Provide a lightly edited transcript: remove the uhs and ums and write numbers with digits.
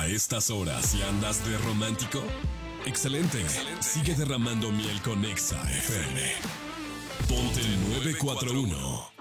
A estas horas, si andas de romántico, excelente. Sigue derramando miel con Exa FM. Ponte el 941.